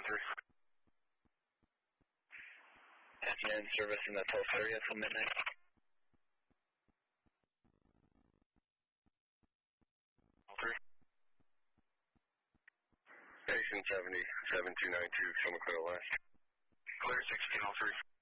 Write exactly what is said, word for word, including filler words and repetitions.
three. And service in the Tulsa area till midnight. three. Station seventy, seven two nine two, show me clear last. Clear sixteen oh three.